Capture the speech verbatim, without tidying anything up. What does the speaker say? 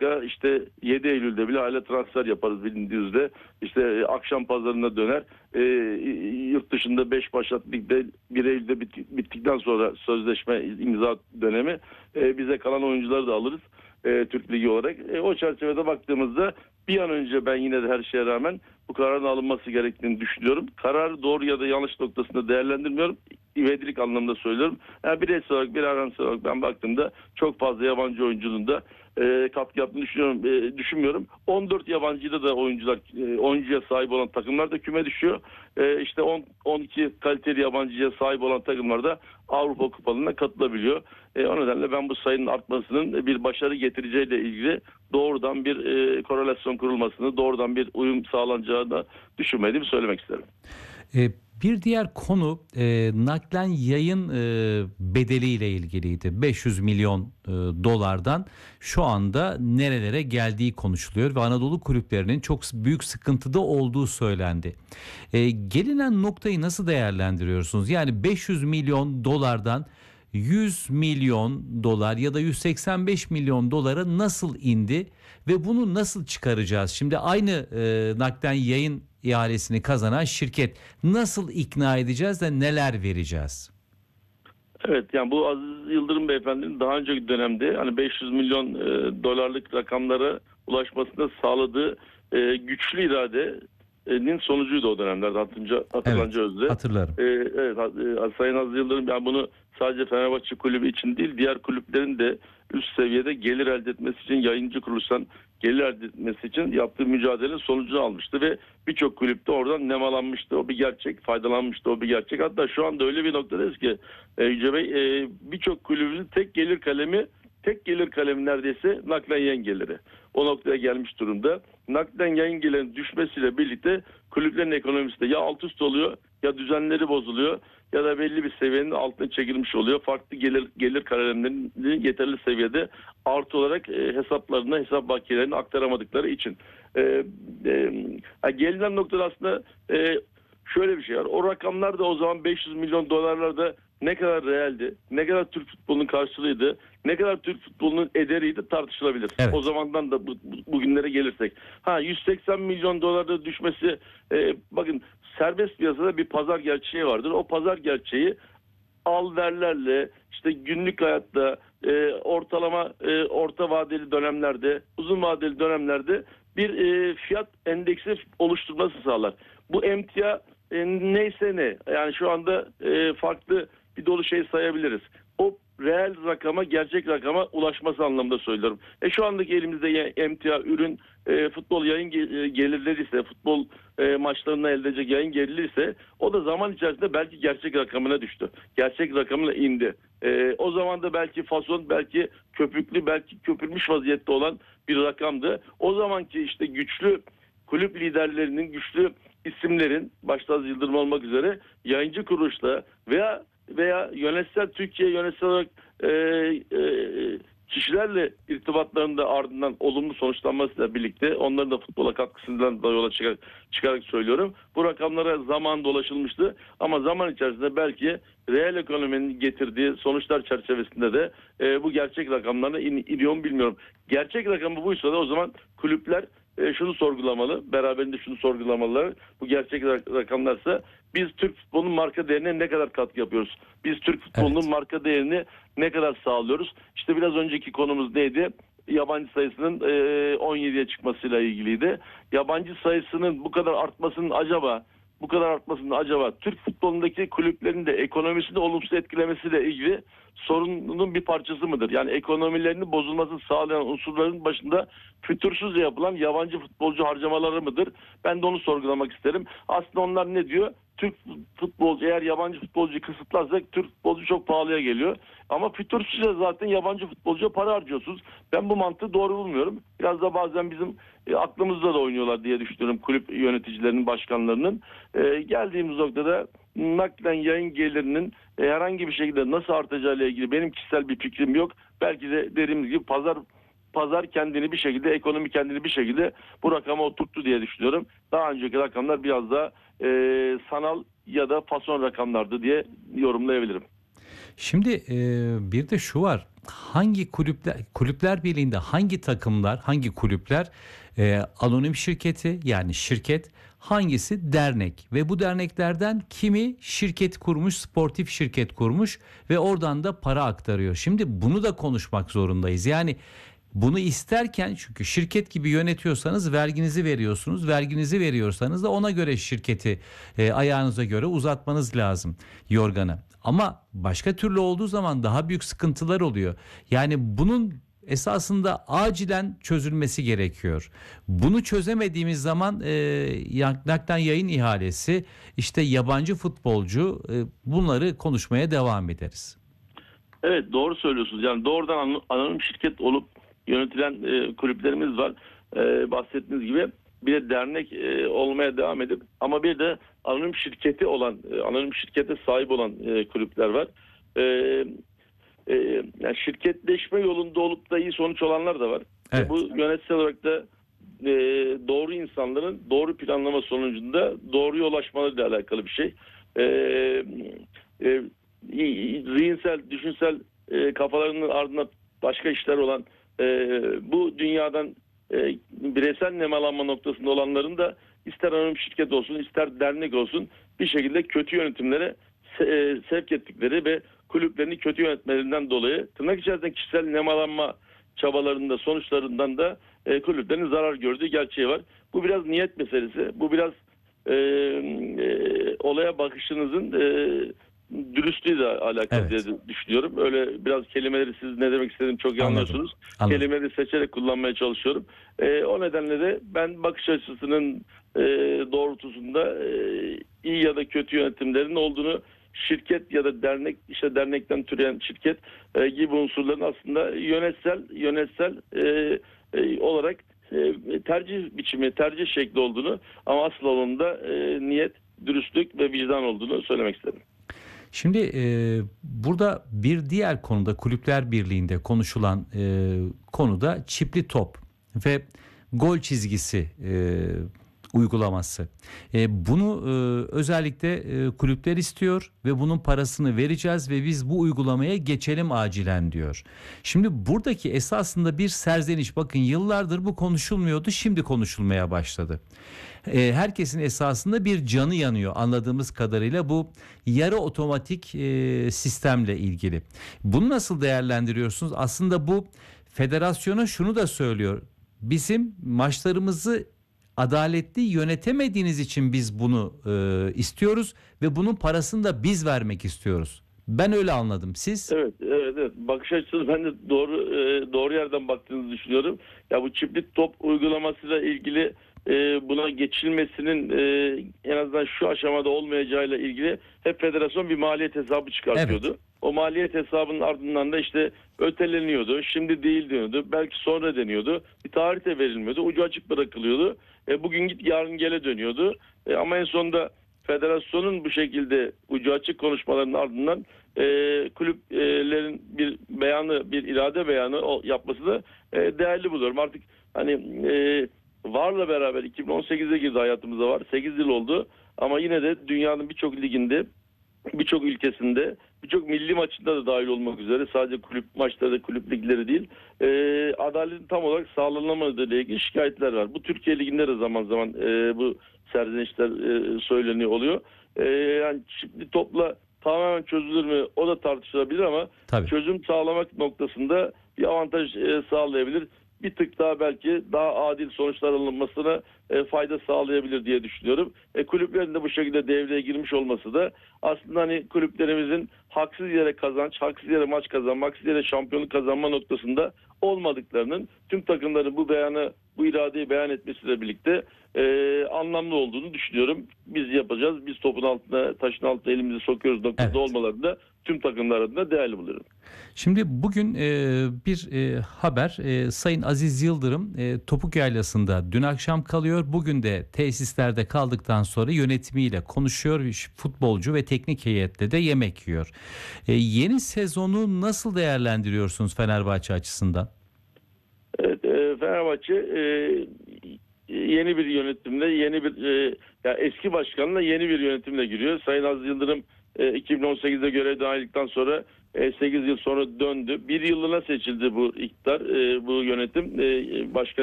dakika işte yedi Eylül'de bile hala transfer yaparız bilindiği üzere. İşte e, akşam pazarına döner. E, yurt dışında beş başlat ligde bir Eylül'de bit, bittikten sonra sözleşme imza dönemi e, bize kalan oyuncuları da alırız. E, Türk Ligi olarak. E, o çerçevede baktığımızda bir an önce ben yine de her şeye rağmen bu kararın alınması gerektiğini düşünüyorum. Kararı doğru ya da yanlış noktasında değerlendirmiyorum. İvedilik anlamda söylüyorum. Yani bireysel olarak, bir aransal olarak ben baktığımda çok fazla yabancı oyuncunun da e, katkı yaptığını düşünüyorum, e, düşünmüyorum. on dört yabancıyla da oyuncular, e, oyuncuya sahip olan takımlar da küme düşüyor. E, işte on on iki kaliteli yabancıya sahip olan takımlar da Avrupa Kupalarına katılabiliyor. E, o nedenle ben bu sayının artmasının bir başarı getireceğiyle ilgili doğrudan bir e, korelasyon kurulmasını, doğrudan bir uyum sağlanacağını düşünmediğimi söylemek isterim. E, bir diğer konu e, naklen yayın e, bedeliyle ilgiliydi. beş yüz milyon e, dolardan şu anda nerelere geldiği konuşuluyor ve Anadolu kulüplerinin çok büyük sıkıntıda olduğu söylendi. E, gelinen noktayı nasıl değerlendiriyorsunuz? Yani beş yüz milyon dolardan yüz milyon dolar ya da yüz seksen beş milyon dolara nasıl indi ve bunu nasıl çıkaracağız? Şimdi aynı e, naklen yayın ihalesini kazanan şirket nasıl ikna edeceğiz de neler vereceğiz? Evet, yani bu Aziz Yıldırım Beyefendi'nin daha önceki dönemde hani beş yüz milyon e, dolarlık rakamlara ulaşmasını sağladığı e, güçlü iradenin sonucuydu o dönemlerde, hatırlanca, hatırlanca Evet, özde. hatırlarım. E, evet, e, Sayın Aziz Yıldırım yani bunu sadece Fenerbahçe kulübü için değil, diğer kulüplerin de üst seviyede gelir elde etmesi için, yayıncı kuruluştan gelir elde etmesi için yaptığı mücadelenin sonucunu almıştı ve birçok kulüpte oradan nemalanmıştı. O bir gerçek, faydalanmıştı. O bir gerçek. Hatta şu anda öyle bir noktadayız ki e, Yüce Bey, e, birçok kulübün tek gelir kalemi, tek gelir kalemi neredeyse naklen yayın geliri. O noktaya gelmiş durumda. Naklen yayın gelirinin düşmesiyle birlikte kulüplerin ekonomisi de ya alt üst oluyor, ya düzenleri bozuluyor, ya da belli bir seviyenin altına çekilmiş oluyor. Farklı gelir gelir kalemlerinin yeterli seviyede artı olarak e, hesaplarına, hesap bakiyelerine aktaramadıkları için. E, e, gelinen noktada aslında e, şöyle bir şey var. O rakamlar da o zaman beş yüz milyon dolarlarda ne kadar realdi, ne kadar Türk futbolunun karşılığıydı, ne kadar Türk futbolunun ederiydi tartışılabilir. Evet. O zamandan da bu, bu, bugünlere gelirsek. Ha yüz seksen milyon dolarda düşmesi, e, bakın serbest piyasada bir pazar gerçeği vardır. O pazar gerçeği al verlerle, işte günlük hayatta, e, ortalama e, orta vadeli dönemlerde, uzun vadeli dönemlerde bir e, fiyat endeksi oluşturması sağlar. Bu emtia e, neyse ne, yani şu anda e, farklı bir dolu şey sayabiliriz. O reel rakama, gerçek rakama ulaşması anlamında söylüyorum. E şu andaki elimizde emtia ürün, e, futbol yayın gelirleri ise, futbol e, maçlarına elde edecek yayın geliri ise o da zaman içerisinde belki gerçek rakamına düştü. Gerçek rakamına indi. E, o zaman da belki fason, belki köpüklü, belki köpürmüş vaziyette olan bir rakamdı. O zamanki işte güçlü kulüp liderlerinin, güçlü isimlerin, başta Aziz Yıldırım olmak üzere yayıncı kuruluşla veya veya yönetsel, Türkiye yönetsel olarak e, e, kişilerle irtibatlarında ardından olumlu sonuçlanmasıyla birlikte onların da futbola katkısından da yola çıkarak, çıkarak söylüyorum. Bu rakamlara zamanında ulaşılmıştı ama zaman içerisinde belki reel ekonominin getirdiği sonuçlar çerçevesinde de e, bu gerçek rakamlarına in, iniyor mu bilmiyorum. Gerçek rakamı buysa da o zaman kulüpler e, şunu sorgulamalı, beraberinde şunu sorgulamalılar. Bu gerçek rakamlarsa biz Türk futbolunun marka değerine ne kadar katkı yapıyoruz? Biz Türk futbolunun evet. marka değerini ne kadar sağlıyoruz? İşte biraz önceki konumuz neydi? Yabancı sayısının e, on yediye çıkmasıyla ilgiliydi. Yabancı sayısının bu kadar artmasının acaba bu kadar artmasının acaba Türk futbolundaki kulüplerin de ekonomisini olumsuz etkilemesiyle ilgili sorunun bir parçası mıdır? Yani ekonomilerinin bozulmasını sağlayan unsurların başında fütursuzca yapılan yabancı futbolcu harcamaları mıdır? Ben de onu sorgulamak isterim. Aslında onlar ne diyor? Türk futbolcu, eğer yabancı futbolcuyu kısıtlarsak Türk futbolcu çok pahalıya geliyor. Ama fütursuzca zaten yabancı futbolcuya para harcıyorsunuz. Ben bu mantığı doğru bulmuyorum. Biraz da bazen bizim e, aklımızda da oynuyorlar diye düşünüyorum kulüp yöneticilerinin, başkanlarının. E, geldiğimiz noktada naklen yayın gelirinin e, herhangi bir şekilde nasıl artacağıyla ilgili benim kişisel bir fikrim yok. Belki de dediğimiz gibi pazar pazar kendini bir şekilde, ekonomi kendini bir şekilde bu rakama oturttu diye düşünüyorum. Daha önceki rakamlar biraz daha e, sanal ya da fason rakamlardı diye yorumlayabilirim. Şimdi e, bir de şu var. Hangi kulüpler kulüpler birliğinde hangi takımlar, hangi kulüpler e, anonim şirketi yani şirket, hangisi dernek ve bu derneklerden kimi şirket kurmuş, sportif şirket kurmuş ve oradan da para aktarıyor. Şimdi bunu da konuşmak zorundayız. Yani bunu isterken, çünkü şirket gibi yönetiyorsanız verginizi veriyorsunuz. Verginizi veriyorsanız da ona göre şirketi e, ayağınıza göre uzatmanız lazım yorganı. Ama başka türlü olduğu zaman daha büyük sıkıntılar oluyor. Yani bunun esasında acilen çözülmesi gerekiyor. Bunu çözemediğimiz zaman e, naklen yayın ihalesi, işte yabancı futbolcu, e, bunları konuşmaya devam ederiz. Evet, doğru söylüyorsunuz. Yani doğrudan an- anonim şirket olup yönetilen e, kulüplerimiz var. E, bahsettiğiniz gibi bir de dernek e, olmaya devam edip ama bir de anonim şirketi olan, e, anonim şirkete sahip olan e, kulüpler var. E, e, Yani şirketleşme yolunda olup da iyi sonuç olanlar da var. Evet. Ve bu yönetsel olarak da e, doğru insanların doğru planlama sonucunda doğruya ulaşmalarıyla alakalı bir şey. E, e, Zihinsel, düşünsel e, kafalarının ardında başka işler olan e, bu dünyadan e, bireysel nemalanma noktasında olanların da ister anonim şirket olsun ister dernek olsun bir şekilde kötü yönetimlere se- e, sevk ettikleri ve kulüplerini kötü yönetmelerinden dolayı tırnak içerisinde kişisel nemalanma çabalarında sonuçlarından da e, kulüplerin zarar gördüğü gerçeği var. Bu biraz niyet meselesi. Bu biraz e, e, olaya bakışınızın e, dürüstlüğüyle alakalı Evet. diye düşünüyorum. Öyle biraz kelimeleri siz ne demek istediğimi çok iyi Anladım. anlıyorsunuz. Anladım. Kelimeleri seçerek kullanmaya çalışıyorum. E, o nedenle de ben bakış açısının e, doğrultusunda e, iyi ya da kötü yönetimlerin olduğunu, şirket ya da dernek, işte dernekten türeyen şirket e, gibi unsurların aslında yönetsel yönetsel e, e, olarak e, tercih biçimi, tercih şekli olduğunu ama asıl olanında e, niyet, dürüstlük ve vicdan olduğunu söylemek isterim. Şimdi e, burada bir diğer konuda, Kulüpler Birliği'nde konuşulan e, konuda çipli top ve gol çizgisi e, uygulaması. E, bunu e, özellikle e, kulüpler istiyor ve bunun parasını vereceğiz ve biz bu uygulamaya geçelim acilen diyor. Şimdi buradaki esasında bir serzeniş, bakın yıllardır bu konuşulmuyordu, şimdi konuşulmaya başladı. E, herkesin esasında bir canı yanıyor anladığımız kadarıyla bu yarı otomatik e, sistemle ilgili. Bunu nasıl değerlendiriyorsunuz? Aslında bu federasyona şunu da söylüyor. Bizim maçlarımızı adaletli yönetemediğiniz için biz bunu e, istiyoruz ve bunun parasını da biz vermek istiyoruz. Ben öyle anladım. Siz? Evet, evet, evet. Bakış açısı ben de doğru e, doğru yerden baktığınızı düşünüyorum. Ya bu çipli top uygulamasıyla ilgili e, buna geçilmesinin e, en azından şu aşamada olmayacağıyla ilgili hep federasyon bir maliyet hesabı çıkartıyordu. Evet. O maliyet hesabının ardından da işte öteleniyordu. Şimdi değil deniyordu. Belki sonra deniyordu. Bir tarih de verilmiyordu. Ucu açık bırakılıyordu. E, bugün git yarın gele dönüyordu. E, ama en sonunda federasyonun bu şekilde ucu açık konuşmalarının ardından e, kulüplerin bir beyanı, bir irade beyanı yapması da e, değerli buluyorum. Artık hani e, VAR'la beraber iki bin on sekize girdi, hayatımıza var. sekiz yıl oldu ama yine de dünyanın birçok liginde, birçok ülkesinde, birçok milli maçında da dahil olmak üzere sadece kulüp maçları, kulüp ligleri değil, e, adaletin tam olarak sağlanamadığı ile ilgili şikayetler var. Bu Türkiye Ligi'nde de zaman zaman e, bu serzenişler e, söyleniyor oluyor. E, yani şimdi topla tamamen çözülür mü? O da tartışılabilir ama Tabii. çözüm sağlamak noktasında bir avantaj e, sağlayabilir. Bir tık daha belki daha adil sonuçlar alınmasına e, fayda sağlayabilir diye düşünüyorum. E, kulüplerin de bu şekilde devreye girmiş olması da aslında hani kulüplerimizin haksız yere kazanç, haksız yere maç kazanma, haksız yere şampiyonluk kazanma noktasında olmadıklarının, tüm takımların bu beyanı, bu iradeyi beyan etmesiyle birlikte e, anlamlı olduğunu düşünüyorum. Biz yapacağız, biz topun altına, taşın altına elimizi sokuyoruz noktasında Evet. olmalarını da tüm takımlar adına değerli buluyorum. Şimdi bugün e, bir e, haber, e, Sayın Aziz Yıldırım e, Topuk Yaylası'nda dün akşam kalıyor. Bugün de tesislerde kaldıktan sonra yönetimiyle konuşuyor. Futbolcu ve teknik heyetle de yemek yiyor. E, yeni sezonu nasıl değerlendiriyorsunuz Fenerbahçe açısından? Evet, e, Fenerbahçe e, yeni bir yönetimle, yeni bir e, ya eski başkanla yeni bir yönetimle giriyor. Sayın Aziz Yıldırım e, iki bin on sekizde görevden ayrıldıktan sonra sekiz yıl sonra döndü. Bir yıllığına seçildi bu iktidar, e, bu yönetim. E, başka